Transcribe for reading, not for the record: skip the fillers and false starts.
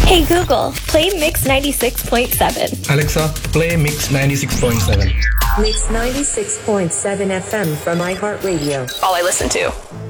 Hey Google, play Mix 96.7. Alexa, play Mix 96.7. Mix 96.7 FM from iHeartRadio. All I listen to.